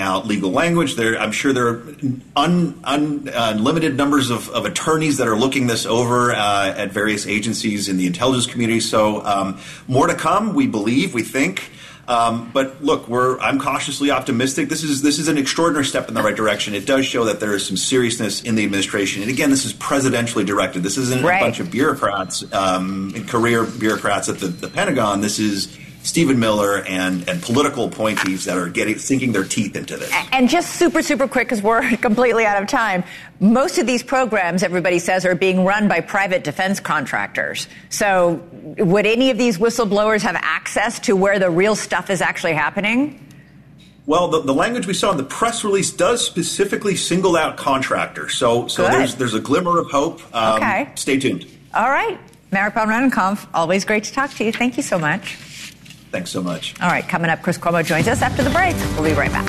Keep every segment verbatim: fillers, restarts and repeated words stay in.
out legal language. There, I'm sure there are un, un, uh, unlimited numbers of, of attorneys that are looking this over uh, at various agencies in the intelligence community. So um, more to come, we believe, we think. Um, but look, we're I'm cautiously optimistic. This is this is an extraordinary step in the right direction. It does show that there is some seriousness in the administration. And again, this is presidentially directed. This isn't right. a bunch of bureaucrats, um, career bureaucrats at the, the Pentagon. This is Stephen Miller and, and political appointees that are getting sinking their teeth into this. And just super, super quick, because we're completely out of time. Most of these programs, everybody says, are being run by private defense contractors. So would any of these whistleblowers have access to where the real stuff is actually happening? Well, the, the language we saw in the press release does specifically single out contractors. So, so there's there's a glimmer of hope. Um, okay. Stay tuned. All right. Merit Bowden-Rennenkampf, always great to talk to you. Thank you so much. Thanks so much. All right, coming up, Chris Cuomo joins us after the break. We'll be right back.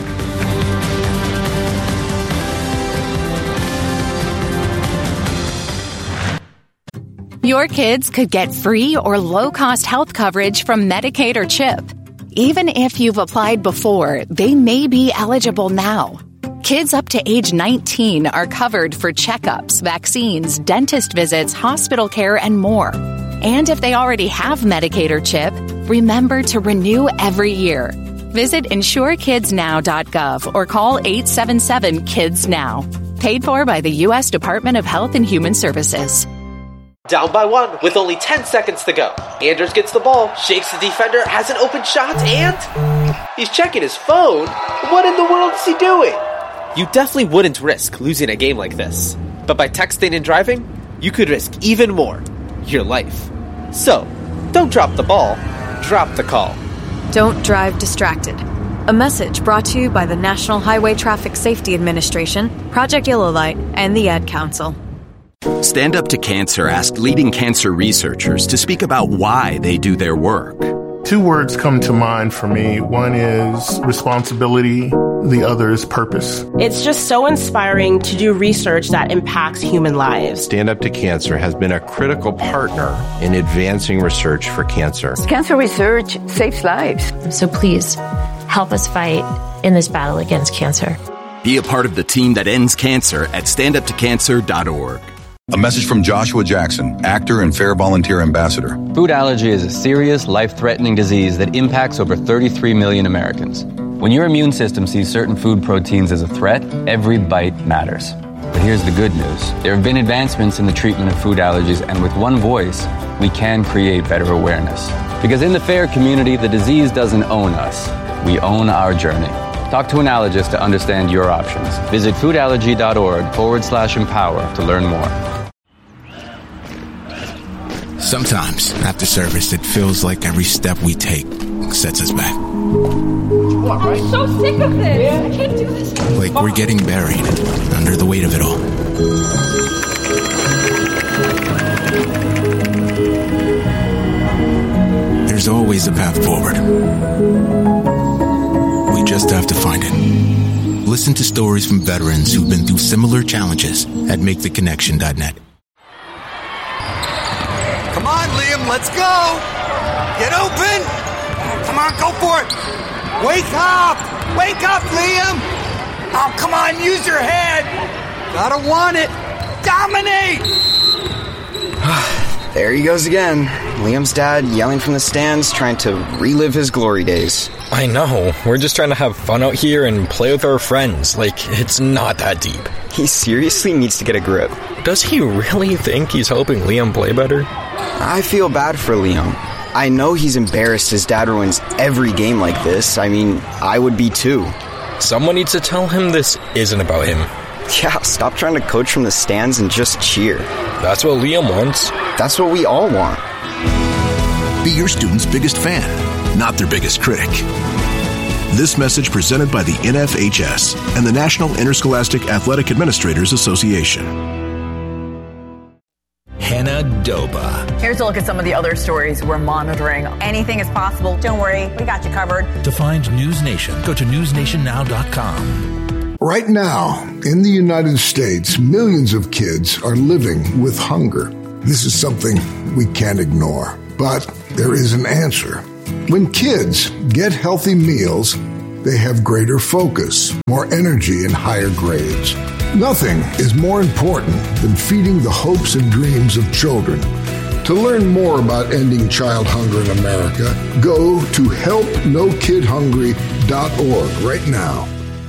Your kids could get free or low-cost health coverage from Medicaid or CHIP. Even if you've applied before, they may be eligible now. Kids up to age nineteen are covered for checkups, vaccines, dentist visits, hospital care, and more. And if they already have Medicaid or CHIP, remember to renew every year. Visit insure kids now dot gov or call eight seven seven kids now. Paid for by the U S Department of Health and Human Services. Down by one with only ten seconds to go. Anders gets the ball, shakes the defender, has an open shot, and he's checking his phone. What in the world is he doing? You definitely wouldn't risk losing a game like this. But by texting and driving, you could risk even more. Your life. So, don't drop the ball, drop the call. Don't drive distracted. A message brought to you by the National Highway Traffic Safety Administration, Project Yellow Light, and the Ad Council. Stand Up to Cancer asked leading cancer researchers to speak about why they do their work. Two words come to mind for me. One is responsibility. The other is purpose. It's just so inspiring to do research that impacts human lives. Stand Up to Cancer has been a critical partner in advancing research for cancer. Cancer research saves lives. So please, help us fight in this battle against cancer. Be a part of the team that ends cancer at stand up to cancer dot org. A message from Joshua Jackson, actor and Fair Volunteer Ambassador. Food allergy is a serious, life-threatening disease that impacts over thirty-three million Americans. When your immune system sees certain food proteins as a threat, every bite matters. But here's the good news. There have been advancements in the treatment of food allergies, and with one voice, we can create better awareness. Because in the FAIR community, the disease doesn't own us. We own our journey. Talk to an allergist to understand your options. Visit foodallergy.org forward slash empower to learn more. Sometimes, after service, it feels like every step we take sets us back. I'm so sick of this. I can't do this. Like we're getting buried under the weight of it all. There's always a path forward. We just have to find it. Listen to stories from veterans who've been through similar challenges at make the connection dot net. Come on, Liam, let's go! Get open! Come on, go for it! Wake up! Wake up, Liam! Oh, come on, use your head! Gotta want it! Dominate! There he goes again. Liam's dad yelling from the stands, trying to relive his glory days. I know. We're just trying to have fun out here and play with our friends. Like, it's not that deep. He seriously needs to get a grip. Does he really think he's helping Liam play better? I feel bad for Liam. I know he's embarrassed his dad ruins every game like this. I mean, I would be too. Someone needs to tell him this isn't about him. Yeah, stop trying to coach from the stands and just cheer. That's what Liam wants. That's what we all want. Be your student's biggest fan, not their biggest critic. This message presented by the N F H S and the National Interscholastic Athletic Administrators Association. Hannah Doba. Here's a look at some of the other stories we're monitoring. Anything is possible. Don't worry, we got you covered. To find News Nation, go to news nation now dot com. Right now, in the United States, millions of kids are living with hunger. This is something we can't ignore, but there is an answer. When kids get healthy meals, they have greater focus, more energy, and higher grades. Nothing is more important than feeding the hopes and dreams of children. To learn more about ending child hunger in America, go to help no kid hungry dot org right now.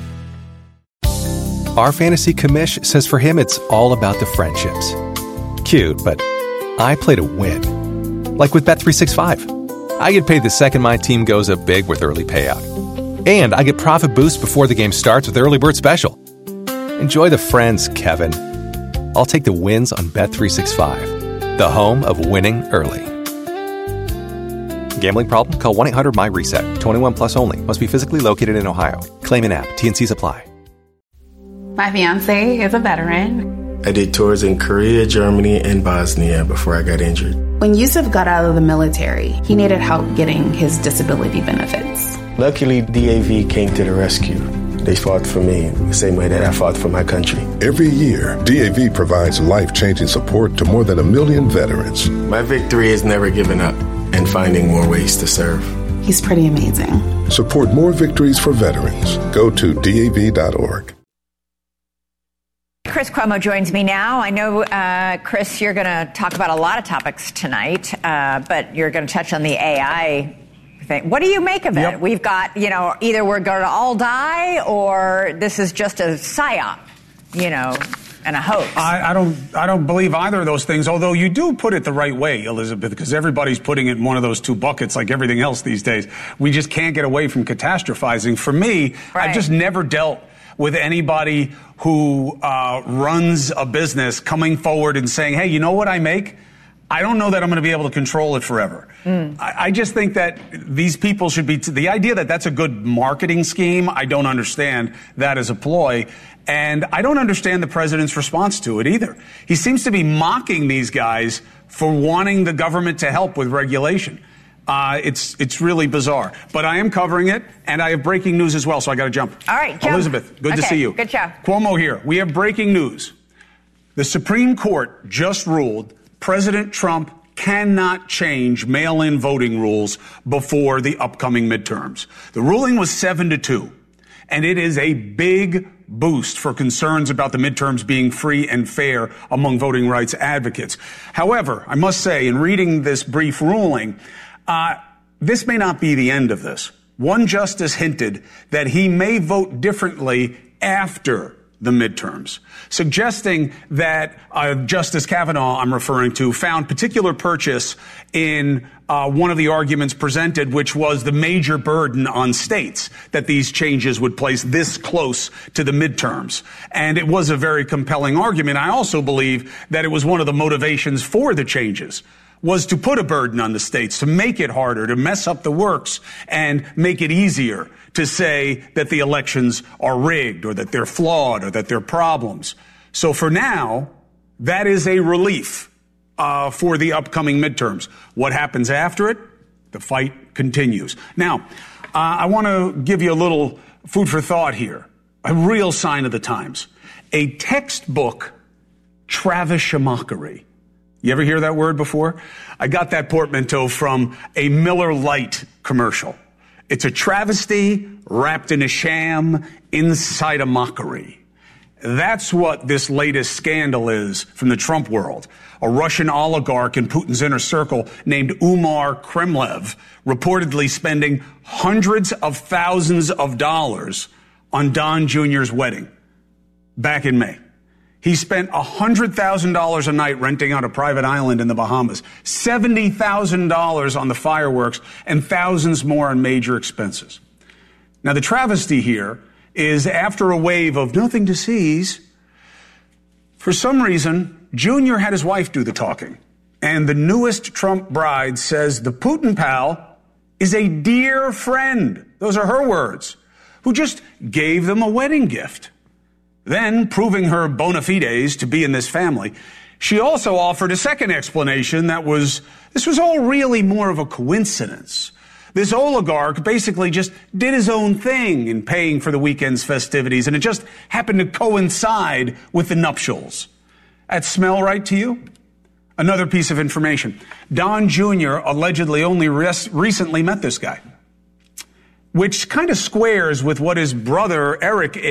Our fantasy commish says for him it's all about the friendships. Cute, but I play to win. Like with Bet three sixty-five. I get paid the second my team goes up big with early payout. And I get profit boost before the game starts with Early Bird Special. Enjoy the friends, Kevin. I'll take the wins on Bet three sixty-five, the home of winning early. Gambling problem? Call one eight hundred M Y reset. twenty-one plus only. Must be physically located in Ohio. Claim in app. T N Cs apply. My fiance is a veteran. I did tours in Korea, Germany, and Bosnia before I got injured. When Yusuf got out of the military, he needed help getting his disability benefits. Luckily, D A V came to the rescue. They fought for me the same way that I fought for my country. Every year, D A V provides life-changing support to more than a million veterans. My victory is never giving up and finding more ways to serve. He's pretty amazing. Support more victories for veterans. Go to D A V dot org. Chris Cuomo joins me now. I know, uh, Chris, you're going to talk about a lot of topics tonight, uh, but you're going to touch on the A I thing. What do you make of it? Yep. We've got, you know, either we're going to all die or this is just a psyop, you know, and a hoax. I, I don't I don't believe either of those things, although you do put it the right way, Elizabeth, because everybody's putting it in one of those two buckets like everything else these days. We just can't get away from catastrophizing. For me, right. I've just never dealt with anybody who uh, runs a business coming forward and saying, hey, you know what I make? I don't know that I'm going to be able to control it forever. Mm. I, I just think that these people should be, t- the idea that that's a good marketing scheme, I don't understand that as a ploy. And I don't understand the president's response to it either. He seems to be mocking these guys for wanting the government to help with regulation. Uh, it's it's really bizarre. But I am covering it, and I have breaking news as well, so I got to jump. All right, jump. Elizabeth, good okay, to see you. Good job. Cuomo here. We have breaking news. The Supreme Court just ruled President Trump cannot change mail-in voting rules before the upcoming midterms. The ruling was seven to two, and it is a big boost for concerns about the midterms being free and fair among voting rights advocates. However, I must say, in reading this brief ruling, Uh, this may not be the end of this. One justice hinted that he may vote differently after the midterms, suggesting that uh, Justice Kavanaugh, I'm referring to, found particular purchase in uh, one of the arguments presented, which was the major burden on states that these changes would place this close to the midterms. And it was a very compelling argument. I also believe that it was one of the motivations for the changes, was to put a burden on the states, to make it harder, to mess up the works, and make it easier to say that the elections are rigged or that they're flawed or that they're problems. So for now, that is a relief uh, for the upcoming midterms. What happens after it? The fight continues. Now, uh, I want to give you a little food for thought here, a real sign of the times. A textbook traveshamockery. You ever hear that word before? I got that portmanteau from a Miller Lite commercial. It's a travesty wrapped in a sham inside a mockery. That's what this latest scandal is from the Trump world. A Russian oligarch in Putin's inner circle named Umar Kremlev reportedly spending hundreds of thousands of dollars on Don Junior's wedding back in May. He spent one hundred thousand dollars a night renting out a private island in the Bahamas, seventy thousand dollars on the fireworks, and thousands more on major expenses. Now, the travesty here is after a wave of nothing to seize, for some reason, Junior had his wife do the talking. And the newest Trump bride says the Putin pal is a dear friend, those are her words, who just gave them a wedding gift. Then, proving her bona fides to be in this family, she also offered a second explanation that was, this was all really more of a coincidence. This oligarch basically just did his own thing in paying for the weekend's festivities, and it just happened to coincide with the nuptials. That smell right to you? Another piece of information. Don Junior allegedly only res- recently met this guy. which kind of squares with what his brother Eric